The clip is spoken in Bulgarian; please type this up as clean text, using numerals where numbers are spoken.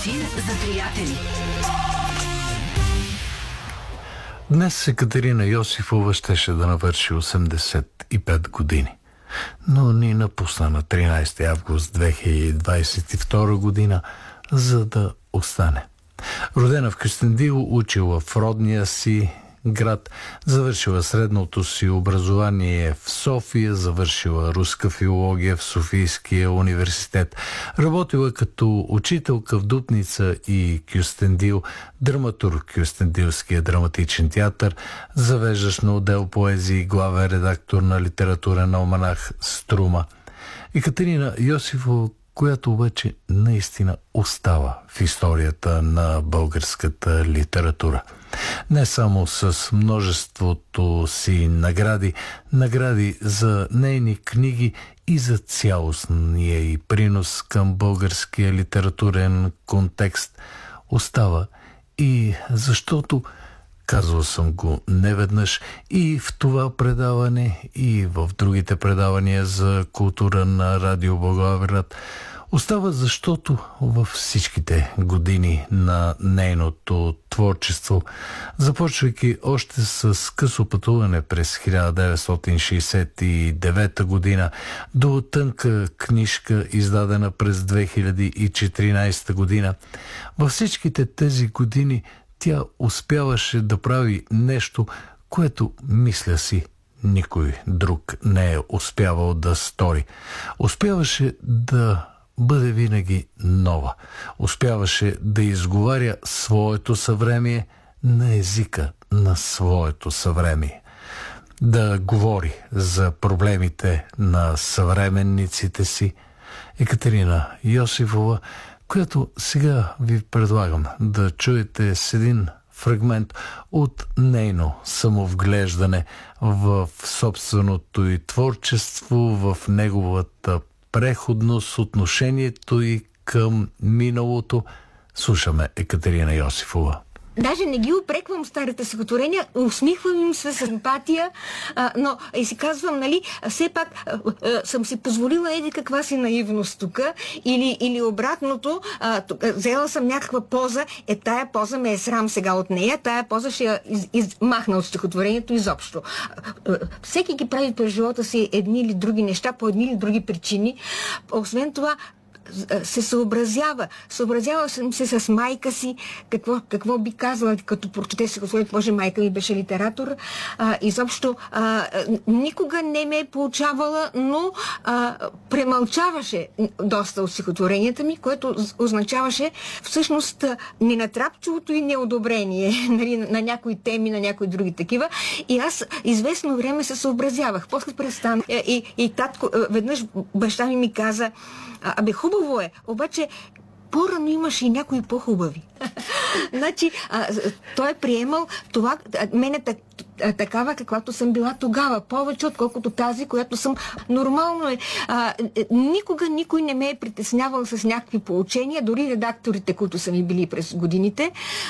Бензин за приятели. Днес Екатерина Йосифова щеше да навърши 85 години. Но ни напусна на 13 август 2022 година, за да остане. Родена в Кюстендил, учила в родния си град, завършила средното си образование в София, завършила руска филология в Софийския университет, работила като учителка в Дупница и Кюстендил, драматург в Кюстендилския драматичен театър, завеждащ на отдел поезии, главен редактор на литературен алманах Струма. Екатерина Йосифова, която обаче наистина остава в историята на българската литература. Не само с множеството си награди за нейни книги и за цялостния и принос към българския литературен контекст, остава и защото, казвал съм го неведнъж и в това предаване, и в другите предавания за култура на Радио Благоевград, остава защото във всичките години на нейното творчество, започвайки още с късо пътуване през 1969 година до тънка книжка, издадена през 2014 година, във всичките тези години тя успяваше да прави нещо, което, мисля си, никой друг не е успявал да стори. Успяваше да бъде винаги нова. Успяваше да изговаря своето съвремие на езика на своето съвремие. Да говори за проблемите на съвременниците си. Екатерина Йосифова, която сега ви предлагам да чуете с един фрагмент от нейно самовглеждане в собственото и творчество, в неговата преходност, отношението и към миналото. Слушаме Екатерина Йосифова. Даже не ги упреквам старите стихотворения, усмихвам им се с симпатия, но и си казвам, нали, все пак съм си позволила каква си наивност тук, или обратното, взела съм някаква поза, тая поза ме е срам сега от нея, тая поза ще я махна от стихотворението изобщо. Всеки ги прави през живота си едни или други неща, по едни или други причини. Освен това, се съобразява съм се с майка си, какво би казала, като прочете стихотворението, може майка ми беше литератор, изобщо никога не ме е получавала, но премълчаваше доста от стихотворенията ми, което означаваше всъщност ненатрапчивото и неодобрение нали, на някои теми, на някои други такива, и аз известно време се съобразявах. После престана и татко, веднъж баща ми каза: хубаво е, обаче по-рано имаше и някои по-хубави. Значи, той е приемал това, мене такава, каквато съм била тогава, повече отколкото тази, която съм. Нормално е. Никога никой не ме е притеснявал с някакви поучения, дори редакторите, които са ми били през годините.